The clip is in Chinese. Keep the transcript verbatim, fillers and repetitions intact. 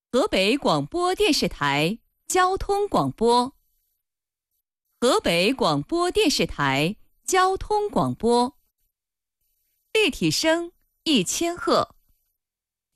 河北广播电视台交通广播，河北广播电视台交通广播，立体声一千赫，